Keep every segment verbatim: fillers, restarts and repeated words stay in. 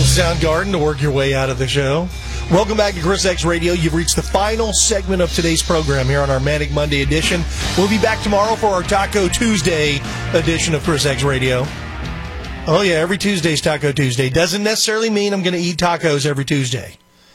Soundgarden to work your way out of the show. Welcome back to Chris X Radio. You've reached the final segment of today's program here on our Manic Monday edition. We'll be back tomorrow for our Taco Tuesday edition of Chris X Radio. Oh, yeah, every Tuesday's Taco Tuesday. Doesn't necessarily mean I'm going to eat tacos every Tuesday.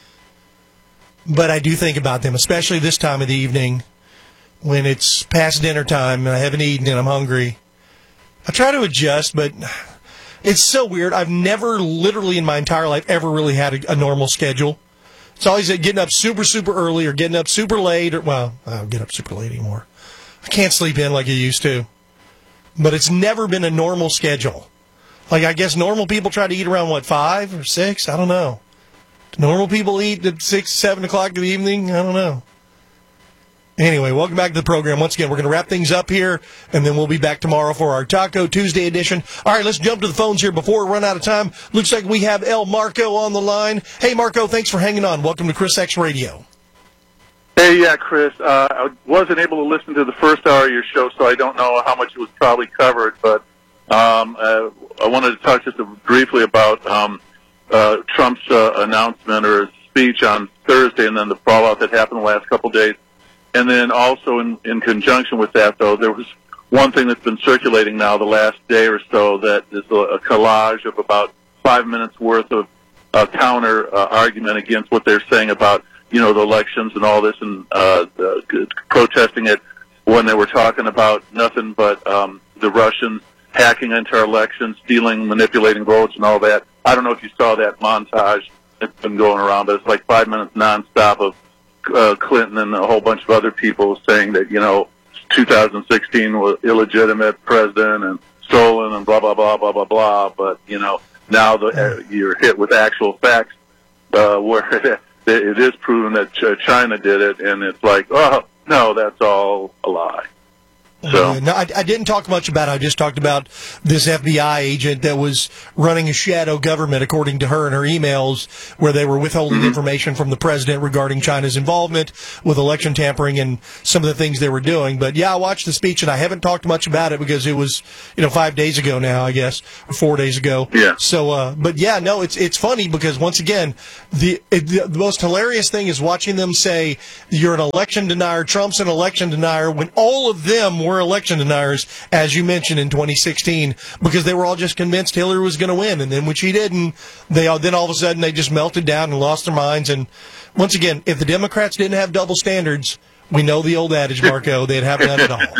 But I do think about them, especially this time of the evening when it's past dinner time and I haven't eaten and I'm hungry. I try to adjust, but it's so weird. I've never literally in my entire life ever really had a, a normal schedule. It's always getting up super, super early or getting up super late. Or well, I don't get up super late anymore. I can't sleep in like I used to. But it's never been a normal schedule. Like, I guess normal people try to eat around, what, five or six? I don't know. Do normal people eat at six, seven o'clock in the evening? I don't know. Anyway, welcome back to the program. Once again, we're going to wrap things up here, and then we'll be back tomorrow for our Taco Tuesday edition. All right, let's jump to the phones here before we run out of time. Looks like we have El Marco on the line. Hey, Marco, thanks for hanging on. Welcome to Chris X Radio. Hey, yeah, Chris. Uh, I wasn't able to listen to the first hour of your show, so I don't know how much it was probably covered, but um, uh, I wanted to talk just briefly about um, uh, Trump's uh, announcement or his speech on Thursday and then the fallout that happened the last couple of days. And then also in, in conjunction with that, though, there was one thing that's been circulating now the last day or so that is a, a collage of about five minutes worth of uh, counter uh, argument against what they're saying about, you know, the elections and all this and uh, the, protesting it when they were talking about nothing but um, the Russians hacking into our elections, stealing, manipulating votes and all that. I don't know if you saw that montage that's been going around, but it's like five minutes nonstop of Uh, Clinton and a whole bunch of other people saying that, you know, two thousand sixteen was illegitimate president and stolen and blah, blah, blah, blah, blah, blah. But, you know, now the, uh, you're hit with actual facts uh, where it, it is proven that Ch- China did it, and it's like, oh, no, that's all a lie. So. Uh, no, I, I didn't talk much about it. I just talked about this F B I agent that was running a shadow government, according to her in her emails, where they were withholding mm-hmm. information from the president regarding China's involvement with election tampering and some of the things they were doing. But, yeah, I watched the speech, and I haven't talked much about it because it was, you know, five days ago now, I guess, or four days ago. Yeah. So, uh, but, yeah, no, it's it's funny because, once again, the, it, the the most hilarious thing is watching them say, you're an election denier, Trump's an election denier, when all of them were election deniers, as you mentioned, in twenty sixteen, because they were all just convinced Hillary was going to win, and then when she didn't, they all, then all of a sudden they just melted down and lost their minds. And once again, if the Democrats didn't have double standards, we know the old adage, Marco, they'd have none at all.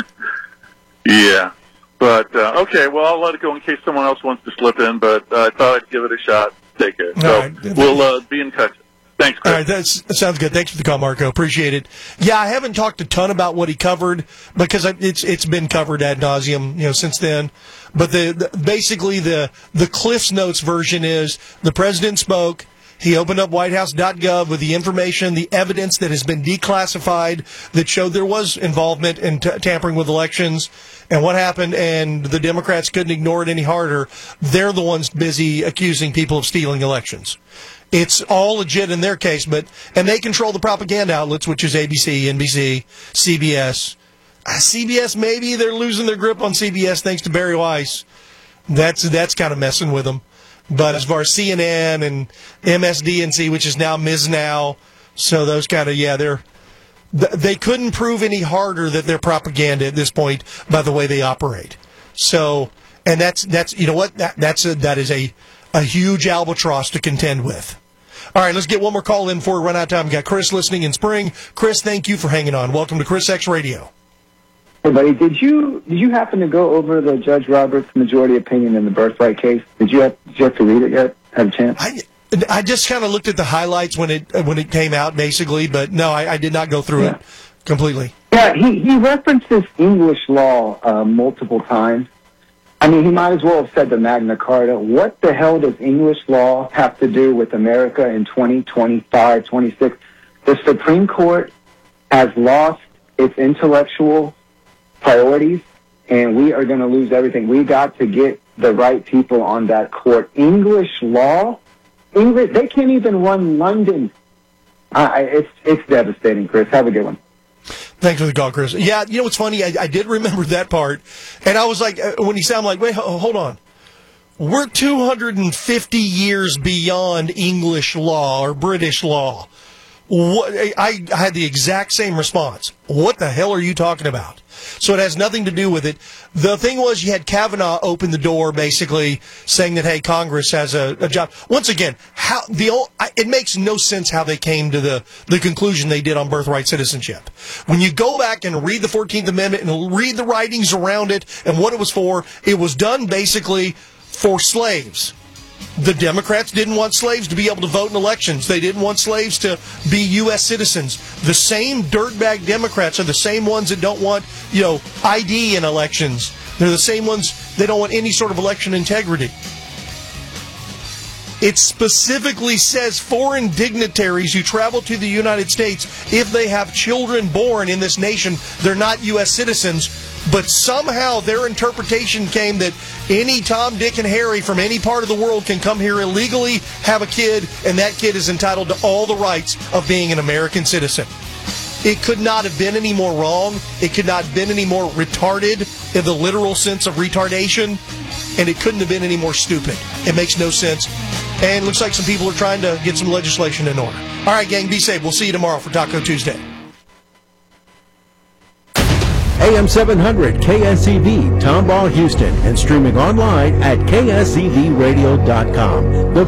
Yeah, but uh, okay, well, I'll let it go in case someone else wants to slip in, but uh, I thought I'd give it a shot. Take care. So right. We'll uh, be in touch. Thanks, Chris. All right, that's, that sounds good. Thanks for the call, Marco. Appreciate it. Yeah, I haven't talked a ton about what he covered because it's it's been covered ad nauseum, you know, since then. But the, the basically the the Cliff's Notes version is the president spoke. He opened up white house dot gov with the information, the evidence that has been declassified that showed there was involvement in t- tampering with elections and what happened, and the Democrats couldn't ignore it any harder. They're the ones busy accusing people of stealing elections. It's all legit in their case, but and they control the propaganda outlets, which is A B C, N B C, C B S. Uh, C B S, maybe they're losing their grip on C B S thanks to Barry Weiss. That's that's kind of messing with them. But as far as C N N and M S D N C, which is now Miz Now, so those kind of, yeah, they're they couldn't prove any harder that they're propaganda at this point by the way they operate. So, and that's that's you know what that that's a, that is a a huge albatross to contend with. All right, let's get one more call in before we run out of time. We got Chris listening in Spring. Chris, thank you for hanging on. Welcome to Chris X Radio. Hey, buddy, did you did you happen to go over the Judge Roberts majority opinion in the Birthright case? Did you have, did you have to read it yet? Have a chance? I, I just kind of looked at the highlights when it when it came out, basically, but no, I, I did not go through yeah. it completely. Yeah, he, he references English law uh, multiple times. I mean, he might as well have said the Magna Carta. What the hell does English law have to do with America in twenty twenty-five, twenty-six? The Supreme Court has lost its intellectual priorities, and we are going to lose everything. We got to get the right people on that court. English law? English, they can't even run London. Uh, it's, it's devastating, Chris. Have a good one. Thanks for the call, Chris. Yeah, you know what's funny? I, I did remember that part, and I was like, uh, when he sounded like, wait, hold on. we're two hundred fifty years beyond English law or British law. What, I, I had the exact same response. What the hell are you talking about? So it has nothing to do with it. The thing was, you had Kavanaugh open the door, basically saying that, hey, Congress has a, a job. Once again, how the old, I, it makes no sense how they came to the, the conclusion they did on birthright citizenship. When you go back and read the fourteenth Amendment and read the writings around it and what it was for, it was done basically for slaves. The Democrats didn't want slaves to be able to vote in elections. They didn't want slaves to be U S citizens. The same dirtbag Democrats are the same ones that don't want, you know, I D in elections. They're the same ones that don't want any sort of election integrity. It specifically says foreign dignitaries who travel to the United States, if they have children born in this nation, they're not U S citizens. But somehow their interpretation came that any Tom, Dick, and Harry from any part of the world can come here illegally, have a kid, and that kid is entitled to all the rights of being an American citizen. It could not have been any more wrong. It could not have been any more retarded in the literal sense of retardation. And it couldn't have been any more stupid. It makes no sense. And it looks like some people are trying to get some legislation in order. All right, gang, be safe. We'll see you tomorrow for Taco Tuesday. A M seven hundred K S E V, Tomball, Houston, and streaming online at K S E V radio dot com. The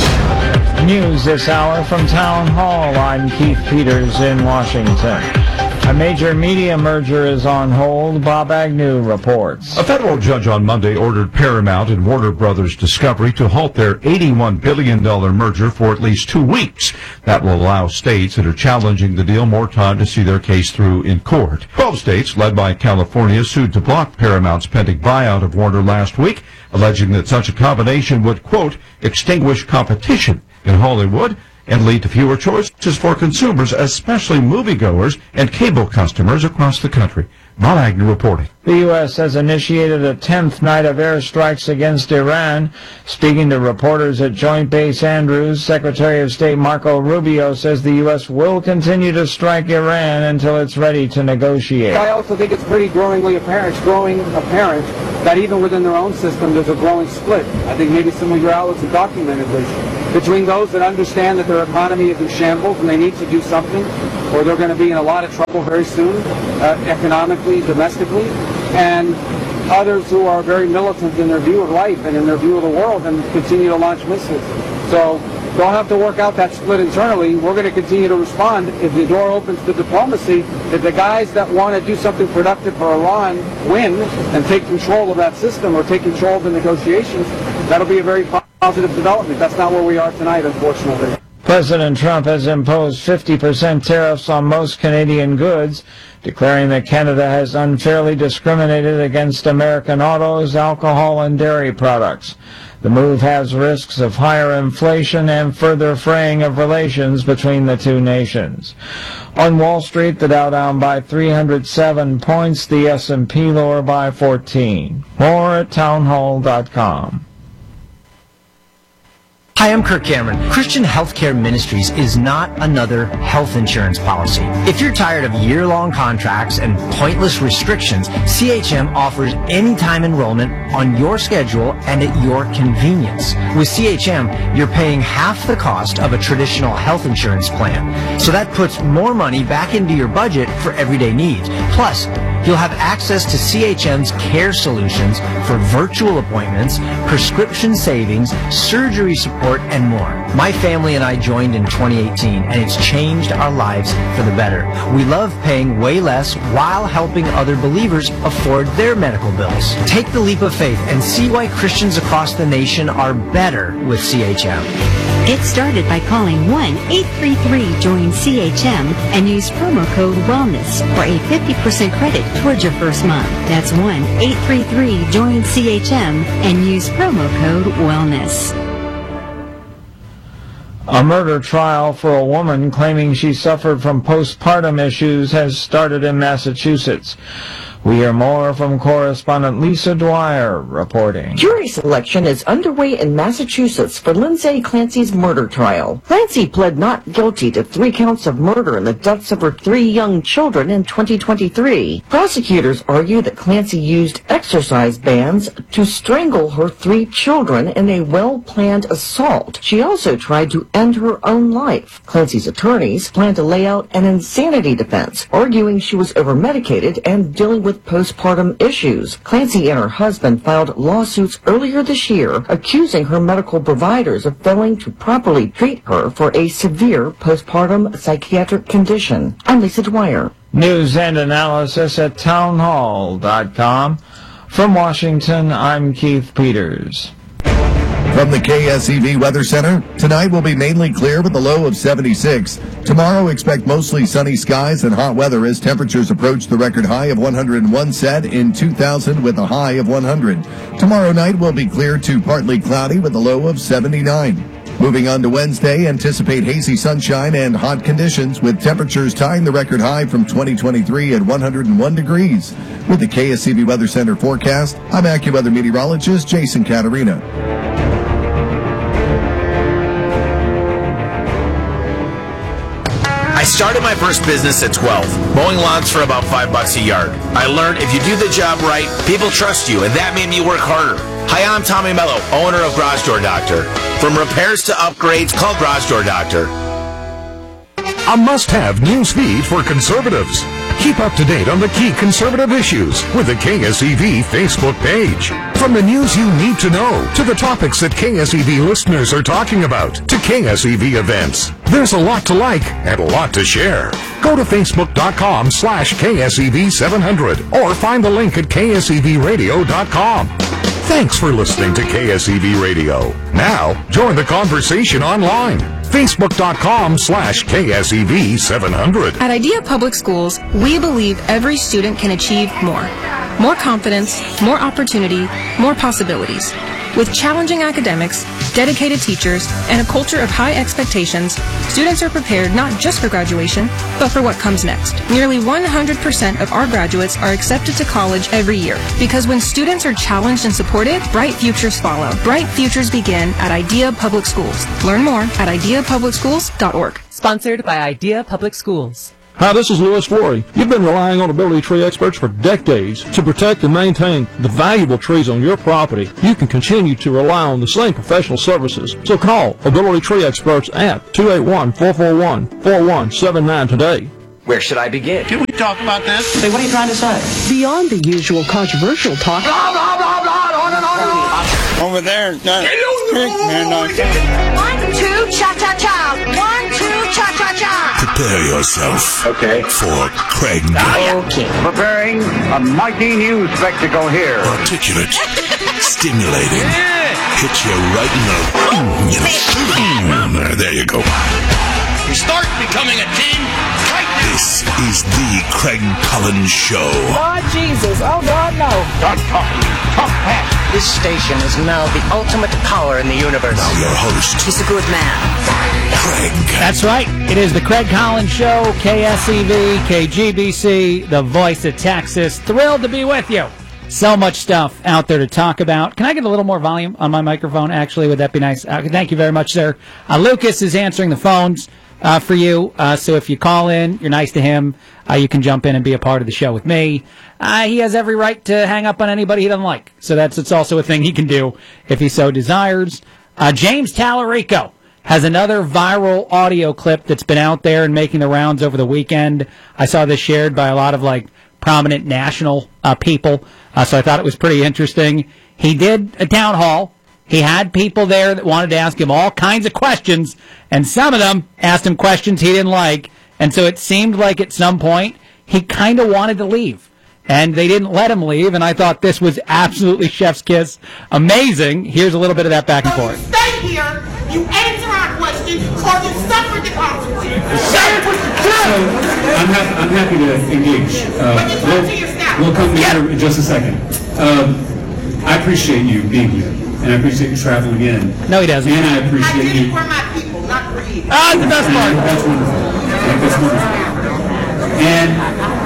Voice. News this hour from Town Hall. I'm Keith Peters in Washington. A major media merger is on hold. Bob Agnew reports. A federal judge on Monday ordered Paramount and Warner Brothers Discovery to halt their eighty-one billion dollars merger for at least two weeks. That will allow states that are challenging the deal more time to see their case through in court. Twelve states, led by California, sued to block Paramount's pending buyout of Warner last week, alleging that such a combination would, quote, extinguish competition in Hollywood and lead to fewer choices for consumers, especially moviegoers and cable customers across the country. Bob Agnew reporting. The U S has initiated a tenth night of airstrikes against Iran. Speaking to reporters at Joint Base Andrews, Secretary of State Marco Rubio says the U S will continue to strike Iran until it's ready to negotiate. I also think it's pretty growingly apparent, it's growing apparent that even within their own system there's a growing split. I think maybe some of your outlets have documented this. Between those that understand that their economy is in shambles and they need to do something, or they're going to be in a lot of trouble very soon, uh, economically, domestically, and others who are very militant in their view of life and in their view of the world and continue to launch missiles. So they'll have to work out that split internally. We're going to continue to respond. If the door opens to diplomacy, if the guys that want to do something productive for Iran win and take control of that system or take control of the negotiations, that'll be a very positive development. That's not where we are tonight, unfortunately. President Trump has imposed fifty percent tariffs on most Canadian goods, declaring that Canada has unfairly discriminated against American autos, alcohol, and dairy products. The move has risks of higher inflation and further fraying of relations between the two nations. On Wall Street, the Dow down by three hundred seven points, the S and P lower by fourteen. More at townhall dot com. Hi, I'm Kirk Cameron. Christian Healthcare Ministries is not another health insurance policy. If you're tired of year-long contracts and pointless restrictions, C H M offers anytime enrollment on your schedule and at your convenience. With C H M, you're paying half the cost of a traditional health insurance plan. So that puts more money back into your budget for everyday needs. Plus, you'll have access to C H M's care solutions for virtual appointments, prescription savings, surgery support, and more. My family and I joined in twenty eighteen, and it's changed our lives for the better. We love paying way less while helping other believers afford their medical bills. Take the leap of faith and see why Christians across the nation are better with C H M. Get started by calling one eight three three join C H M and use promo code WELLNESS for a fifty percent credit towards your first month. That's one eight three three join C H M and use promo code WELLNESS. A murder trial for a woman claiming she suffered from postpartum issues has started in Massachusetts. We hear more from correspondent Lisa Dwyer reporting. Jury selection is underway in Massachusetts for Lindsay Clancy's murder trial. Clancy pled not guilty to three counts of murder in the deaths of her three young children in twenty twenty-three. Prosecutors argue that Clancy used exercise bands to strangle her three children in a well-planned assault. She also tried to end her own life. Clancy's attorneys plan to lay out an insanity defense, arguing she was overmedicated and dealing with postpartum issues. Clancy and her husband filed lawsuits earlier this year accusing her medical providers of failing to properly treat her for a severe postpartum psychiatric condition. I'm Lisa Dwyer. News and analysis at townhall dot com. From Washington, I'm Keith Peters. From the K S E V Weather Center, tonight will be mainly clear with a low of seventy-six. Tomorrow, expect mostly sunny skies and hot weather as temperatures approach the record high of one hundred one set in two thousand with a high of one hundred. Tomorrow night will be clear to partly cloudy with a low of seventy-nine. Moving on to Wednesday, anticipate hazy sunshine and hot conditions with temperatures tying the record high from twenty twenty-three at one hundred one degrees. With the K S E V Weather Center forecast, I'm AccuWeather meteorologist Jason Caterina. I started my first business at twelve, mowing lawns for about five bucks a yard. I learned if you do the job right, people trust you, and that made me work harder. Hi, I'm Tommy Mello, owner of Garage Door Doctor. From repairs to upgrades, call Garage Door Doctor. A must-have news feed for conservatives. Keep up to date on the key conservative issues with the K S E V Facebook page. From the news you need to know, to the topics that K S E V listeners are talking about, to K S E V events. There's a lot to like and a lot to share. Go to facebook.com slash KSEV700 or find the link at K S E V radio dot com. Thanks for listening to K S E V Radio. Now, join the conversation online. Facebook.com slash KSEV700. At Idea Public Schools, we believe every student can achieve more. More confidence, more opportunity, more possibilities. With challenging academics, dedicated teachers, and a culture of high expectations, students are prepared not just for graduation, but for what comes next. Nearly one hundred percent of our graduates are accepted to college every year, because when students are challenged and supported, bright futures follow. Bright futures begin at Idea Public Schools. Learn more at idea public schools dot org. Sponsored by Idea Public Schools. Hi, this is Louis Flory. You've been relying on Ability Tree Experts for decades to protect and maintain the valuable trees on your property. You can continue to rely on the same professional services. So call Ability Tree Experts at two eight one, four four one, four one seven nine today. Where should I begin? Can we talk about this? Hey, what are you trying to say? Beyond the usual controversial talk. Blah, blah, blah, blah, on and on and on. Over there. No. One, two, cha-cha-cha. One, two, cha-cha-cha. Prepare yourself okay. for Craig. Okay. Preparing a mighty new spectacle here. Articulate, stimulating, hit you right in the... There you go. You start becoming a team. This is the Craig Collins Show. Oh, Jesus. Oh, God, no. Stop talking. Talk fast. This station is now the ultimate power in the universe. Now your host. He's a good man. Craig. That's right. It is the Craig Collins Show, K S E V, K G B C, the voice of Texas. Thrilled to be with you. So much stuff out there to talk about. Can I get a little more volume on my microphone, actually? Would that be nice? Uh, thank you very much, sir. Uh, Lucas is answering the phones uh, for you. Uh, so if you call in, you're nice to him. Uh, you can jump in and be a part of the show with me. Uh, he has every right to hang up on anybody he doesn't like. So that's it's also a thing he can do if he so desires. Uh, James Tallarico has another viral audio clip that's been out there and making the rounds over the weekend. I saw this shared by a lot of like prominent national uh, people, uh, so I thought it was pretty interesting. He did a town hall. He had people there that wanted to ask him all kinds of questions, and some of them asked him questions he didn't like, and so it seemed like at some point he kind of wanted to leave, and they didn't let him leave, and I thought this was absolutely chef's kiss. Amazing. Here's a little bit of that back and forth. Stay here, you answer our questions, or you suffer the consequences. Say what you do! So, I'm, ha- I'm happy to engage. Uh, we'll, we'll come together in just a second. Um, I appreciate you being here, and I appreciate you traveling in. No, he doesn't. And I appreciate I did you. it for my people, not for you. Ah, the best part. That's wonderful. That's wonderful. And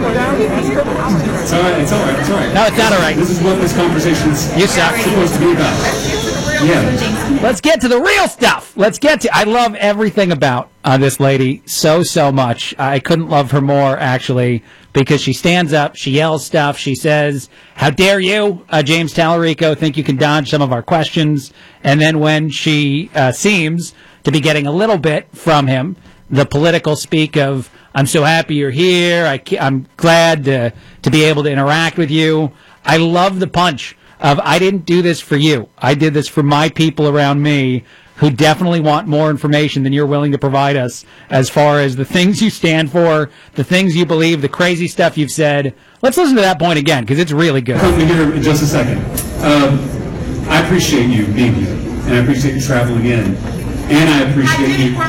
It's all right. It's all right. It's all right. No, it's not all right. This is what this conversation's You suck. supposed to be about. Yeah. Let's get to the real stuff. Let's get to. I love everything about uh, this lady so so much. I couldn't love her more actually because she stands up, she yells stuff, she says, "How dare you, uh, James Tallarico, think you can dodge some of our questions?" And then when she uh, seems to be getting a little bit from him, the political speak of, "I'm so happy you're here. I, I'm glad to to be able to interact with you." I love the punch of, "I didn't do this for you. I did this for my people around me who definitely want more information than you're willing to provide us as far as the things you stand for, the things you believe, the crazy stuff you've said." Let's listen to that point again because it's really good. Come here in just a second. Um, I appreciate you being here, and I appreciate you traveling in, and I appreciate you.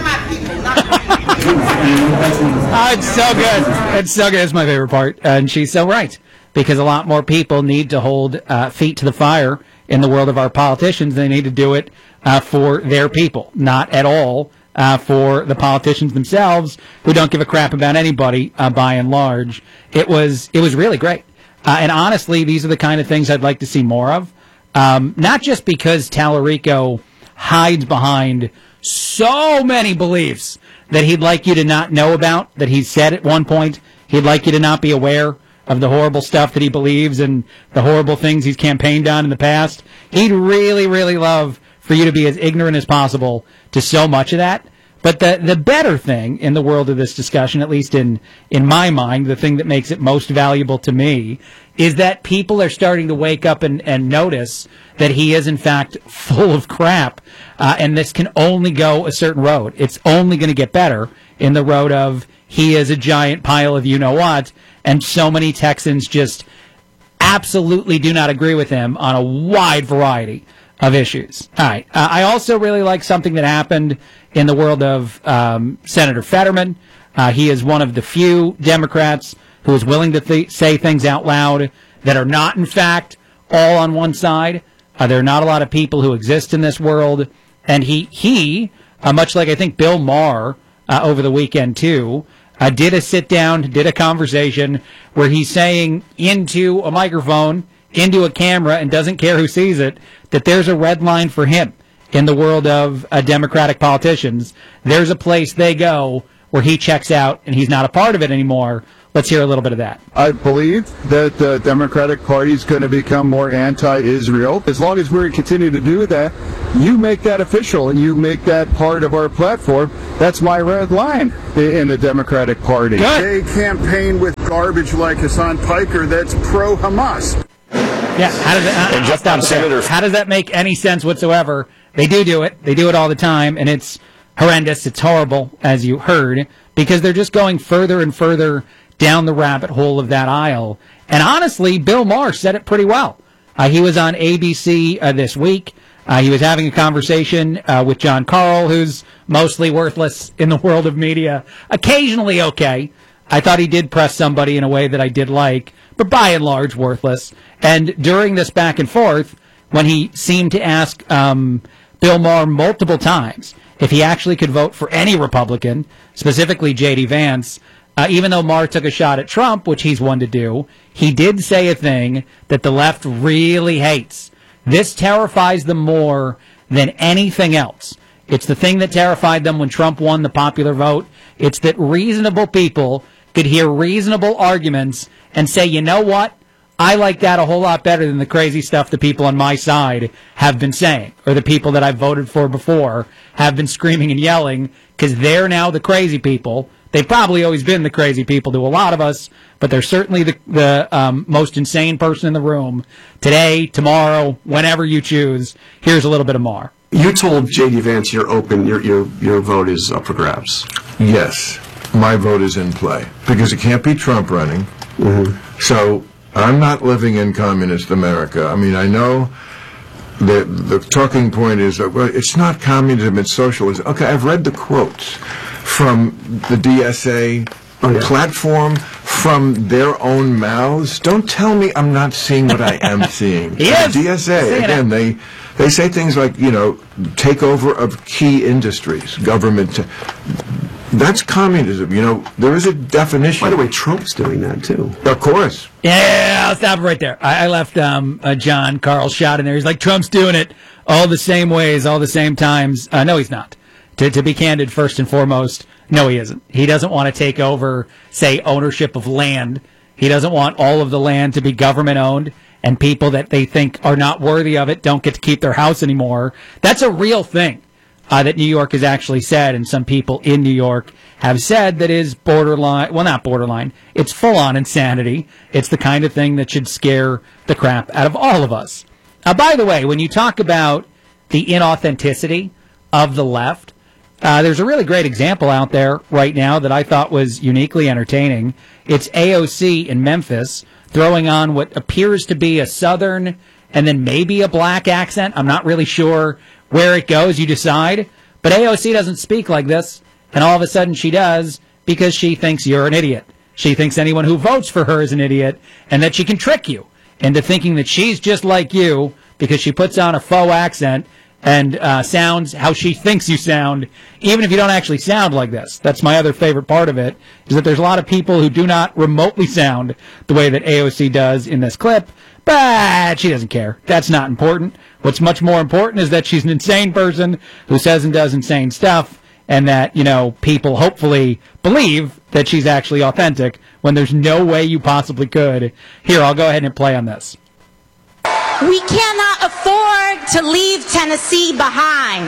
Oh, it's so good. It's so good. It's my favorite part. And she's so right. Because a lot more people need to hold uh, feet to the fire in the world of our politicians. They need to do it uh, for their people, not at all uh, for the politicians themselves who don't give a crap about anybody uh, by and large. It was it was really great. Uh, and honestly, these are the kind of things I'd like to see more of. Um, not just because Tallarico hides behind so many beliefs that he'd like you to not know about, that he said at one point he'd like you to not be aware of the horrible stuff that he believes and the horrible things he's campaigned on in the past. He'd really, really love for you to be as ignorant as possible to so much of that. But the the better thing in the world of this discussion, at least in, in my mind, the thing that makes it most valuable to me, is that people are starting to wake up and, and notice that he is, in fact, full of crap. Uh, and this can only go a certain road. It's only going to get better in the road of he is a giant pile of you-know-what, and so many Texans just absolutely do not agree with him on a wide variety of issues. All right. Uh, I also really like something that happened in the world of um, Senator Fetterman. Uh, he is one of the few Democrats who is willing to th- say things out loud that are not, in fact, all on one side. Uh, there are not a lot of people who exist in this world. And he, he uh, much like I think Bill Maher uh, over the weekend, too, uh, did a sit-down, did a conversation where he's saying into a microphone, into a camera, and doesn't care who sees it, that there's a red line for him in the world of uh, Democratic politicians. There's a place they go where he checks out and he's not a part of it anymore. Let's hear a little bit of that. I believe that the Democratic Party is going to become more anti-Israel. As long as we continue to do that, you make that official and you make that part of our platform. That's my red line in the Democratic Party. They campaign with garbage like Hassan Piker that's pro-Hamas. Yeah, how does that, uh, just stop Senator. How does that make any sense whatsoever? They do do it. They do it all the time, and it's horrendous. It's horrible, as you heard, because they're just going further and further down the rabbit hole of that aisle. And honestly, Bill Maher said it pretty well. Uh, he was on A B C uh, this week. Uh, he was having a conversation uh, with John Carl, who's mostly worthless in the world of media. Occasionally okay. I thought he did press somebody in a way that I did like, but by and large worthless. And during this back and forth, when he seemed to ask um, Bill Maher multiple times if he actually could vote for any Republican, specifically J D Vance, Uh, even though Maher took a shot at Trump, which he's one to do, he did say a thing that the left really hates. This terrifies them more than anything else. It's the thing that terrified them when Trump won the popular vote. It's that reasonable people could hear reasonable arguments and say, you know what? I like that a whole lot better than the crazy stuff the people on my side have been saying, or the people that I've voted for before have been screaming and yelling, because they're now the crazy people. They've probably always been the crazy people to a lot of us, but they're certainly the, the um, most insane person in the room. Today, tomorrow, whenever you choose, here's a little bit of Maher. You told J D Vance you're open, your your your vote is up for grabs. Yes, my vote is in play because it can't be Trump running. Mm-hmm. So I'm not living in communist America. I mean, I know that the talking point is that, well, it's not communism, it's socialism. Okay, I've read the quotes from the D S A oh, yeah. platform, from their own mouths. Don't tell me I'm not seeing what I am seeing. Yes. The D S A, again, they they say things like, you know, takeover of key industries, government. That's communism. You know, there is a definition. By the way, Trump's doing that, too. Of course. Yeah, I'll stop it right there. I, I left um, uh, John Carl shot in there. He's like, Trump's doing it all the same ways, all the same times. Uh, no, he's not. To, to be candid, first and foremost, no, he isn't. He doesn't want to take over, say, ownership of land. He doesn't want all of the land to be government-owned, and people that they think are not worthy of it don't get to keep their house anymore. That's a real thing. Uh, that New York has actually said, and some people in New York have said that is borderline, well, not borderline, it's full-on insanity. It's the kind of thing that should scare the crap out of all of us. Uh, by the way, when you talk about the inauthenticity of the left, uh, there's a really great example out there right now that I thought was uniquely entertaining. It's A O C in Memphis throwing on what appears to be a Southern and then maybe a black accent. I'm not really sure where it goes, you decide. But A O C doesn't speak like this, and all of a sudden she does because she thinks you're an idiot. She thinks anyone who votes for her is an idiot, and that she can trick you into thinking that she's just like you because she puts on a faux accent and uh, sounds how she thinks you sound, even if you don't actually sound like this. That's my other favorite part of it, is that there's a lot of people who do not remotely sound the way that A O C does in this clip, but she doesn't care. That's not important. What's much more important is that she's an insane person who says and does insane stuff, and that, you know, people hopefully believe that she's actually authentic when there's no way you possibly could. Here, I'll go ahead and play on this. We cannot afford to leave Tennessee behind.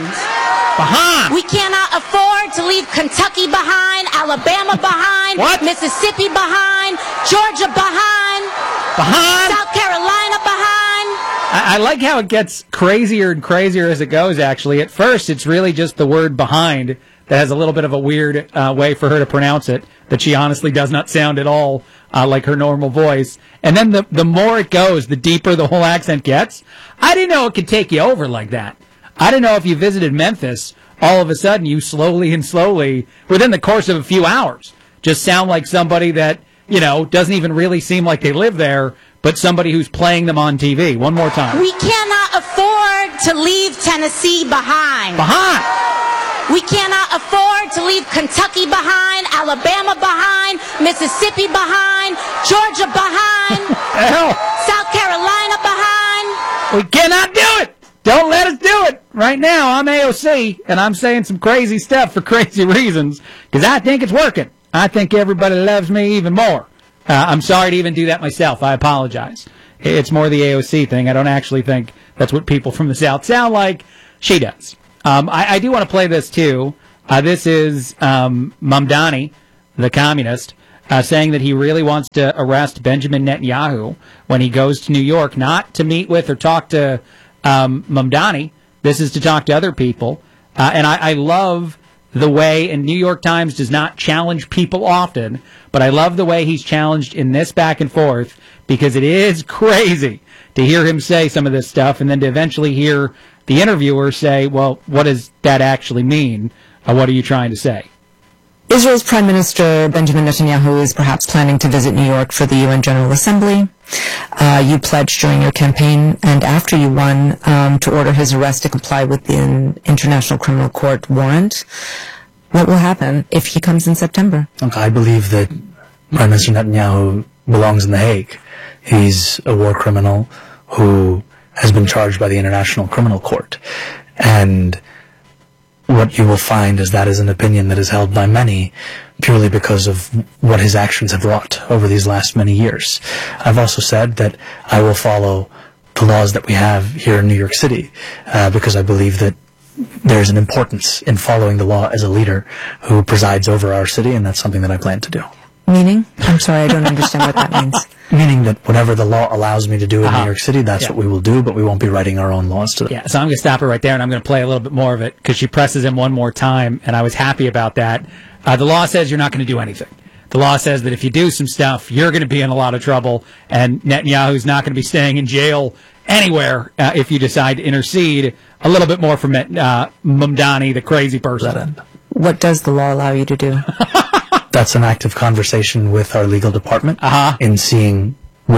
Behind? We cannot afford to leave Kentucky behind, Alabama behind, what? Mississippi behind, Georgia behind, behind, South Carolina behind. I, I like how it gets crazier and crazier as it goes, actually. At first, it's really just the word behind that has a little bit of a weird uh, way for her to pronounce it, that she honestly does not sound at all uh, like her normal voice. And then the, the more it goes, the deeper the whole accent gets. I didn't know it could take you over like that. I didn't know if you visited Memphis, all of a sudden you slowly and slowly, within the course of a few hours, just sound like somebody that, you know, doesn't even really seem like they live there, but somebody who's playing them on T V. One more time. We cannot afford to leave Tennessee behind. Behind. We cannot afford to leave Kentucky behind, Alabama behind, Mississippi behind, Georgia behind, Hell. South Carolina behind. We cannot do it. Don't let us do it. Right now, I'm A O C, and I'm saying some crazy stuff for crazy reasons, because I think it's working. I think everybody loves me even more. Uh, I'm sorry to even do that myself. I apologize. It's more the A O C thing. I don't actually think that's what people from the South sound like. She does. Um, I, I do want to play this, too. Uh, this is um, Mamdani, the communist, uh, saying that he really wants to arrest Benjamin Netanyahu when he goes to New York, not to meet with or talk to um, Mamdani. This is to talk to other people. Uh, and I, I love the way, and New York Times does not challenge people often, but I love the way he's challenged in this back and forth, because it is crazy to hear him say some of this stuff and then to eventually hear the interviewer say, well, what does that actually mean? Uh, what are you trying to say? Israel's Prime Minister Benjamin Netanyahu is perhaps planning to visit New York for the U N General Assembly. Uh, you pledged during your campaign and after you won um, to order his arrest to comply with the International Criminal Court warrant. What will happen if he comes in September? Look, I believe that Prime Minister Netanyahu belongs in The Hague. He's a war criminal who has been charged by the International Criminal Court. And what you will find is that is an opinion that is held by many purely because of what his actions have wrought over these last many years. I've also said that I will follow the laws that we have here in New York City uh, because I believe that there's an importance in following the law as a leader who presides over our city, and that's something that I plan to do. Meaning? I'm sorry, I don't understand what that means. Meaning that whatever the law allows me to do in Uh-huh. New York City, that's Yeah. what we will do, but we won't be writing our own laws to them. Yeah, so I'm going to stop her right there, and I'm going to play a little bit more of it, because she presses him one more time, and I was happy about that. Uh, the law says you're not going to do anything. The law says that if you do some stuff, you're going to be in a lot of trouble, and Netanyahu's not going to be staying in jail anywhere uh, if you decide to intercede a little bit more from uh, Mamdani, the crazy person. What does the law allow you to do? That's an active conversation with our legal department uh-huh. in seeing what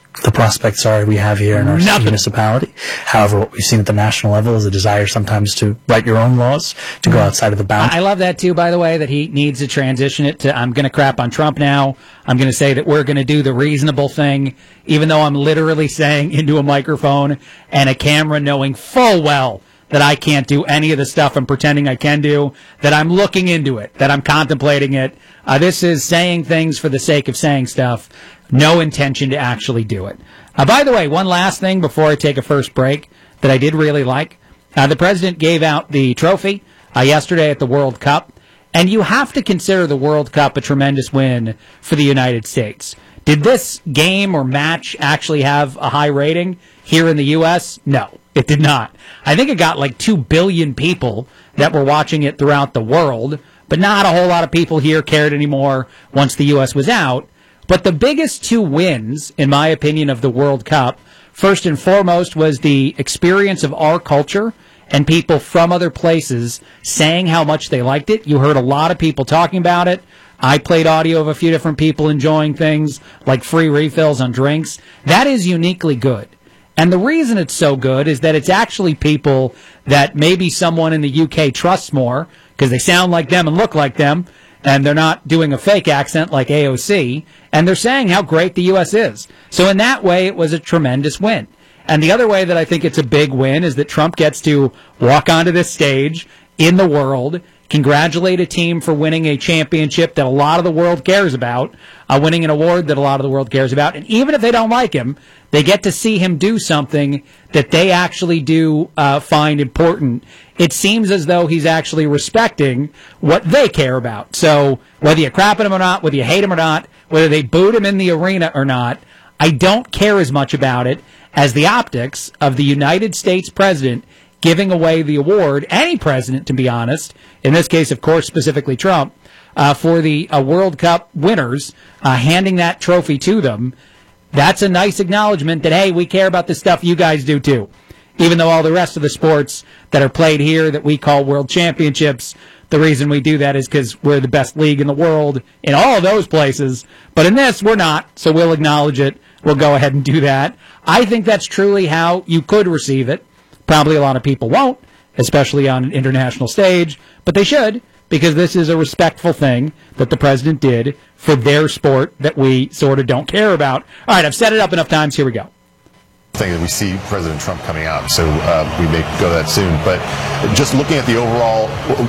the prospects are we have here in our Nothing. municipality. However, what we've seen at the national level is a desire sometimes to write your own laws, to go outside of the bounds. I love that, too, by the way, that he needs to transition it to, I'm going to crap on Trump now. I'm going to say that we're going to do the reasonable thing, even though I'm literally saying into a microphone and a camera knowing full well that I can't do any of the stuff I'm pretending I can do, that I'm looking into it, that I'm contemplating it. Uh, this is saying things for the sake of saying stuff. No intention to actually do it. Uh, by the way, one last thing before I take a first break that I did really like. Uh, the president gave out the trophy uh, yesterday at the World Cup, and you have to consider the World Cup a tremendous win for the United States. Did this game or match actually have a high rating here in the U S? No, it did not. I think it got like two billion people that were watching it throughout the world, but not a whole lot of people here cared anymore once the U S was out. But the biggest two wins, in my opinion, of the World Cup, first and foremost, was the experience of our culture and people from other places saying how much they liked it. You heard a lot of people talking about it. I played audio of a few different people enjoying things like free refills on drinks. That is uniquely good. And the reason it's so good is that it's actually people that maybe someone in the U K trusts more because they sound like them and look like them, and they're not doing a fake accent like A O C, and they're saying how great the U S is. So in that way, it was a tremendous win. And the other way that I think it's a big win is that Trump gets to walk onto this stage in the world, congratulate a team for winning a championship that a lot of the world cares about, uh, winning an award that a lot of the world cares about, and even if they don't like him, they get to see him do something that they actually do uh, find important. It seems as though he's actually respecting what they care about. So whether you crap at him or not, whether you hate him or not, whether they booed him in the arena or not, I don't care as much about it as the optics of the United States president giving away the award, any president, to be honest, in this case, of course, specifically Trump, uh, for the uh, World Cup winners, uh, handing that trophy to them. That's a nice acknowledgement that, hey, we care about the stuff you guys do too. Even though all the rest of the sports that are played here that we call world championships, the reason we do that is because we're the best league in the world in all of those places. But in this, we're not, so we'll acknowledge it. We'll go ahead and do that. I think that's truly how you could receive it. Probably a lot of people won't, especially on an international stage, but they should, because this is a respectful thing that the president did for their sport that we sort of don't care about. All right, I've set it up enough times. Here we go. Thing that we see President Trump coming out, so uh, we may go to that soon. But just looking at the overall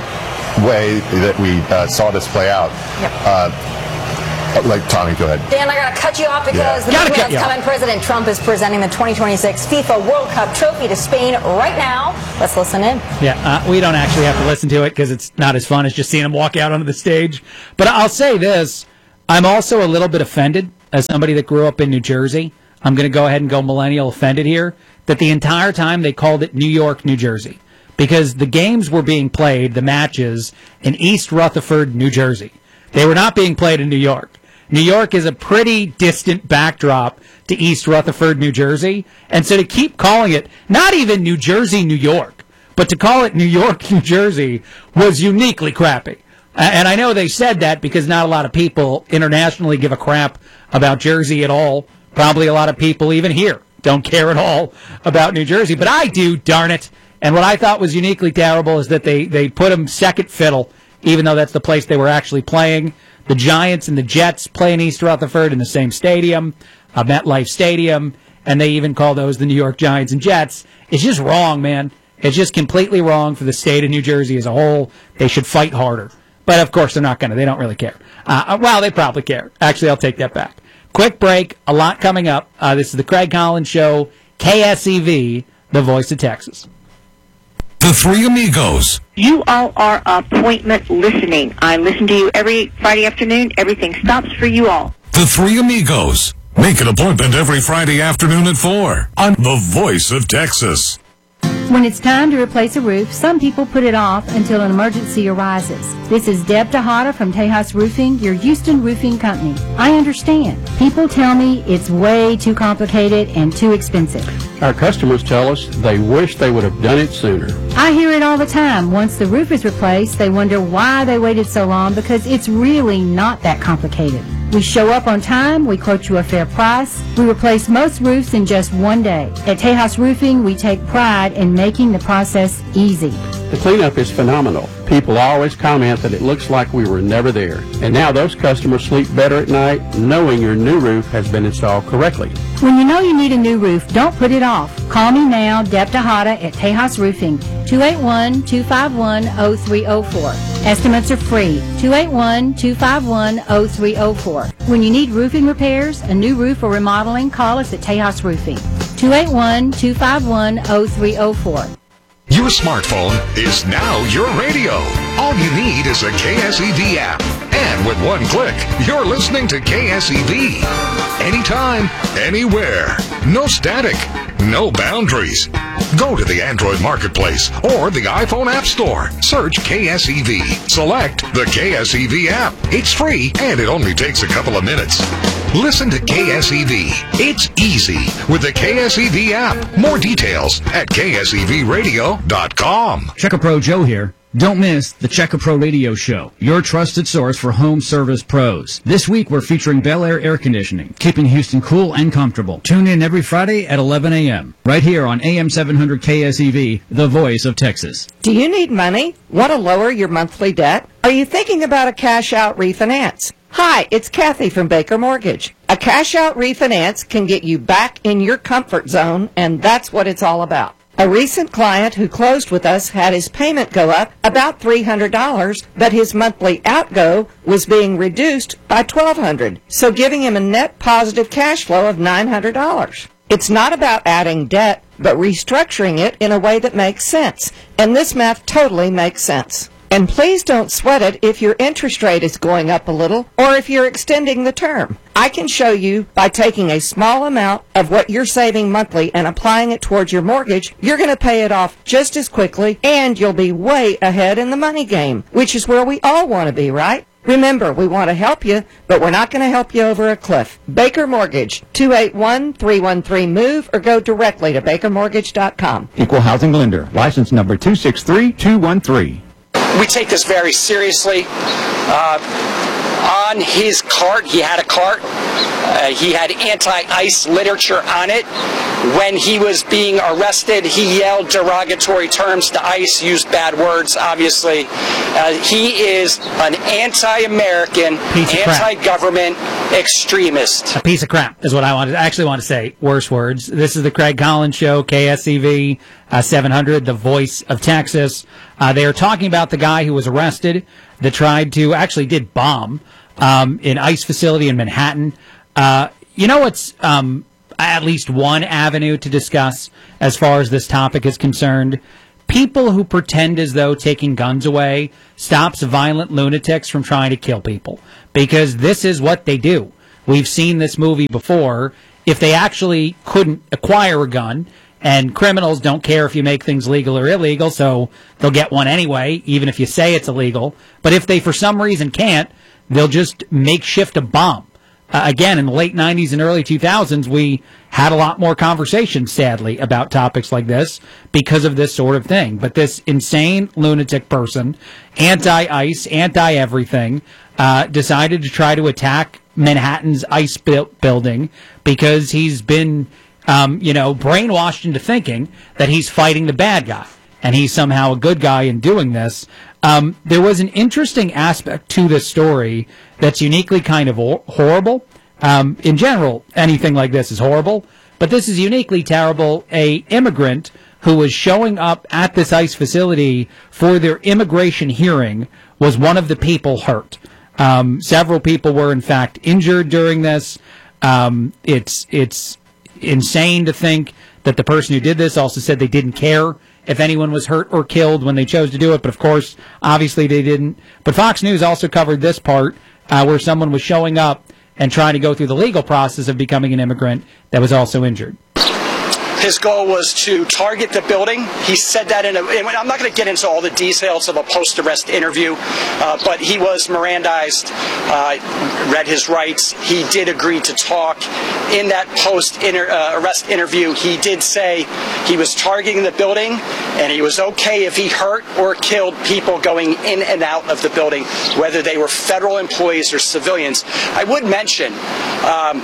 way that we uh, saw this play out, yep. uh, like Tommy, go ahead. Dan, I got to cut you off because Yeah. the news coming. President Trump is presenting the twenty twenty-six FIFA World Cup trophy to Spain right now. Let's listen in. Yeah, uh, we don't actually have to listen to it because it's not as fun as just seeing him walk out onto the stage. But I'll say this. I'm also a little bit offended as somebody that grew up in New Jersey. I'm going to go ahead and go millennial offended here, that the entire time they called it New York, New Jersey, because the games were being played, the matches, in East Rutherford, New Jersey. They were not being played in New York. New York is a pretty distant backdrop to East Rutherford, New Jersey, and so to keep calling it not even New Jersey, New York, but to call it New York, New Jersey was uniquely crappy. And I know they said that because not a lot of people internationally give a crap about Jersey at all. Probably a lot of people even here don't care at all about New Jersey, but I do, darn it. And what I thought was uniquely terrible is that they, they put them second fiddle, even though that's the place they were actually playing. The Giants and the Jets play in East Rutherford in the same stadium, uh, MetLife Stadium, and they even call those the New York Giants and Jets. It's just wrong, man. It's just completely wrong for the state of New Jersey as a whole. They should fight harder. But, of course, they're not going to. They don't really care. Uh, well, they probably care. Actually, I'll take that back. Quick break. A lot coming up. Uh, this is the Craig Collins Show, K S E V, the voice of Texas. The Three Amigos. You all are appointment listening. I listen to you every Friday afternoon. Everything stops for you all. The Three Amigos. Make an appointment every Friday afternoon at four on The Voice of Texas. When it's time to replace a roof, some people put it off until an emergency arises. This is Deb Tejada from Tejas Roofing, your Houston roofing company. I understand. People tell me it's way too complicated and too expensive. Our customers tell us they wish they would have done it sooner. I hear it all the time. Once the roof is replaced, they wonder why they waited so long because it's really not that complicated. We show up on time, we quote you a fair price. We replace most roofs in just one day. At Tejas Roofing, we take pride in making the process easy. The cleanup is phenomenal. People always comment that it looks like we were never there. And now those customers sleep better at night knowing your new roof has been installed correctly. When you know you need a new roof, don't put it off. Call me now, Deb Tejada at Tejas Roofing, two eight one, two five one, zero three zero four. Estimates are free, two eight one, two five one, zero three zero four. When you need roofing repairs, a new roof or remodeling, call us at Tejas Roofing, two eight one, two five one, zero three zero four. Your smartphone is now your radio. All you need is a K S E V app. And with one click, you're listening to K S E V. Anytime, anywhere. No static, no boundaries. Go to the Android Marketplace or the iPhone App Store. Search K S E V. Select the K S E V app. It's free and it only takes a couple of minutes. Listen to K S E V. It's easy with the K S E V app. More details at K S E V radio dot com. CheckaPro Joe here. Don't miss the CheckaPro Radio Show, your trusted source for home service pros. This week we're featuring Bel Air Air Conditioning, keeping Houston cool and comfortable. Tune in every Friday at eleven a.m. right here on A M seven hundred K S E V, the voice of Texas. Do you need money? Want to lower your monthly debt? Are you thinking about a cash-out refinance? Hi, it's Kathy from Baker Mortgage. A cash-out refinance can get you back in your comfort zone, and that's what it's all about. A recent client who closed with us had his payment go up about three hundred dollars, but his monthly outgo was being reduced by twelve hundred dollars, so giving him a net positive cash flow of nine hundred dollars. It's not about adding debt, but restructuring it in a way that makes sense, and this math totally makes sense. And please don't sweat it if your interest rate is going up a little or if you're extending the term. I can show you by taking a small amount of what you're saving monthly and applying it towards your mortgage, you're going to pay it off just as quickly and you'll be way ahead in the money game, which is where we all want to be, right? Remember, we want to help you, but we're not going to help you over a cliff. Baker Mortgage, two eight one, three one three, MOVE, or go directly to baker mortgage dot com. Equal Housing Lender, license number two six three two one three. We take this very seriously. Uh, on his cart, he had a cart. Uh, he had anti-ICE literature on it. When he was being arrested, he yelled derogatory terms to ICE, used bad words, obviously. Uh, he is an anti-American, anti-government extremist. A piece of crap is what I wanted. I actually want to say worse words. This is the Craig Collins Show, K S E V uh, seven hundred, the voice of Texas. Uh, they are talking about the guy who was arrested that tried to, actually did bomb um, an ICE facility in Manhattan. Uh, you know what's um, at least one avenue to discuss as far as this topic is concerned? People who pretend as though taking guns away stops violent lunatics from trying to kill people. Because this is what they do. We've seen this movie before. If they actually couldn't acquire a gun, and criminals don't care if you make things legal or illegal, so they'll get one anyway, even if you say it's illegal. But if they for some reason can't, they'll just makeshift a bomb. Uh, again, in the late nineties and early two thousands, we had a lot more conversations, sadly, about topics like this because of this sort of thing. But this insane lunatic person, anti-ICE, anti-everything, uh, decided to try to attack Manhattan's ICE bu- building because he's been, um, you know, brainwashed into thinking that he's fighting the bad guy and he's somehow a good guy in doing this. Um, there was an interesting aspect to this story that's uniquely kind of or- horrible. Um, in general, anything like this is horrible, but this is uniquely terrible. A immigrant who was showing up at this ICE facility for their immigration hearing was one of the people hurt. Um, several people were, in fact, injured during this. Um, it's it's insane to think that the person who did this also said they didn't care if anyone was hurt or killed when they chose to do it, but of course, obviously they didn't. But Fox News also covered this part uh, where someone was showing up and trying to go through the legal process of becoming an immigrant that was also injured. His goal was to target the building. He said that in a, and I'm not going to get into all the details of a post-arrest interview, uh, but he was Mirandized, uh, read his rights. He did agree to talk. In that post-arrest interview, he did say he was targeting the building, and he was okay if he hurt or killed people going in and out of the building, whether they were federal employees or civilians. I would mention um,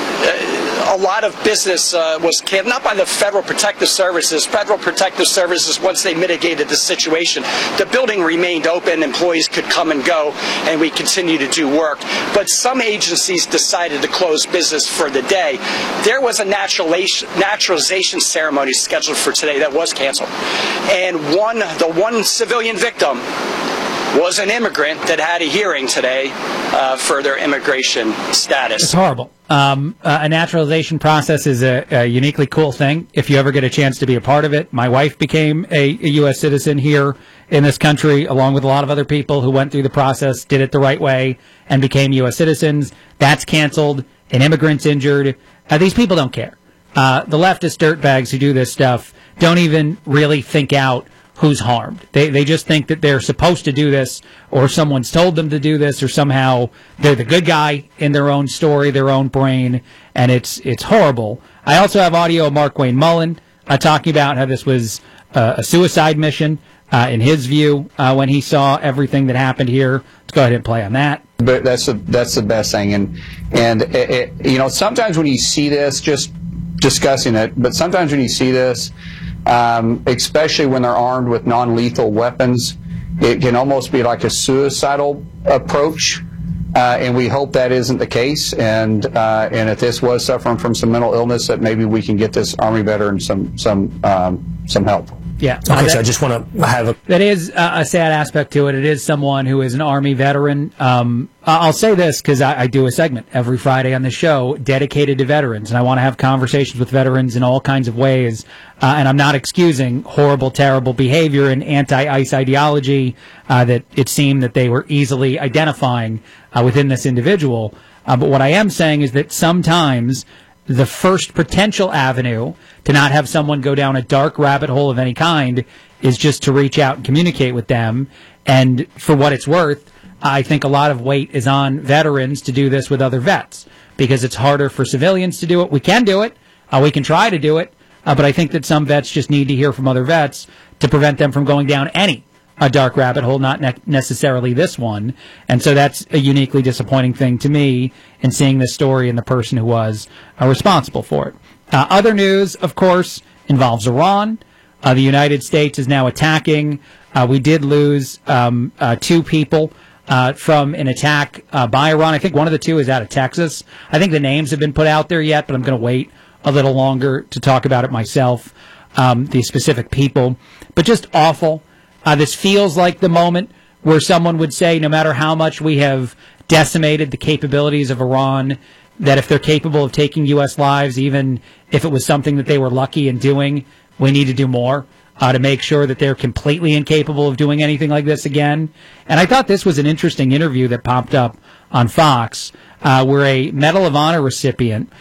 a lot of business uh, was canceled, not by the Federal Protective Services. Federal Protective Services, once they mitigated the situation, the building remained open, employees could come and go, and we continue to do work. But some agencies decided to close business for the day. There was a naturalization, naturalization ceremony scheduled for today that was canceled. And one, the one civilian victim was an immigrant that had a hearing today uh, for their immigration status. It's horrible. Um, uh, a naturalization process is a, a uniquely cool thing if you ever get a chance to be a part of it. My wife became a, a U S citizen here in this country, along with a lot of other people who went through the process, did it the right way, and became U S citizens. That's canceled. An immigrant's injured. Uh, these people don't care. Uh, the leftist dirtbags who do this stuff don't even really think out who's harmed. They they just think that they're supposed to do this, or someone's told them to do this, or somehow they're the good guy in their own story, their own brain, and it's it's horrible. I also have audio of Mark Wayne Mullen uh, talking about how this was uh, a suicide mission, uh, in his view, uh, when he saw everything that happened here. Let's go ahead and play on that. But that's the that's the best thing, and and it, it, you know, sometimes when you see this, just discussing it, but sometimes when you see this, um, especially when they're armed with non-lethal weapons, it can almost be like a suicidal approach, uh, and we hope that isn't the case. And uh, and if this was suffering from some mental illness, that maybe we can get this Army veteran some some um, some help. Yeah. Okay, that, so I just want to have a... That is uh, a sad aspect to it. It is someone who is an Army veteran. Um, I'll say this because I, I do a segment every Friday on the show dedicated to veterans, and I want to have conversations with veterans in all kinds of ways. Uh, and I'm not excusing horrible, terrible behavior and anti-ICE ideology uh, that it seemed that they were easily identifying uh, within this individual. Uh, but what I am saying is that sometimes the first potential avenue to not have someone go down a dark rabbit hole of any kind is just to reach out and communicate with them. And for what it's worth, I think a lot of weight is on veterans to do this with other vets because it's harder for civilians to do it. We can do it. Uh, we can try to do it. Uh, but I think that some vets just need to hear from other vets to prevent them from going down any a dark rabbit hole, not ne- necessarily this one. And so that's a uniquely disappointing thing to me in seeing this story and the person who was uh, responsible for it. Uh, other news, of course, involves Iran. Uh, the United States is now attacking. Uh, we did lose um, uh, two people uh, from an attack uh, by Iran. I think one of the two is out of Texas. I think the names have been put out there yet, but I'm going to wait a little longer to talk about it myself, um, the specific people. But just awful. Uh, this feels like the moment where someone would say, no matter how much we have decimated the capabilities of Iran, that if they're capable of taking U S lives, even if it was something that they were lucky in doing, we need to do more uh, to make sure that they're completely incapable of doing anything like this again. And I thought this was an interesting interview that popped up on Fox, uh, where a Medal of Honor recipient